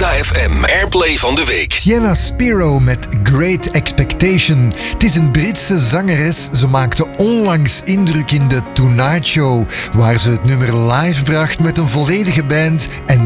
Agenda FM Airplay van de week. Sienna Spiro met Great Expectation. Het is een Britse zangeres. Ze maakte onlangs indruk in de Tonight Show, waar ze het nummer live bracht met een volledige band en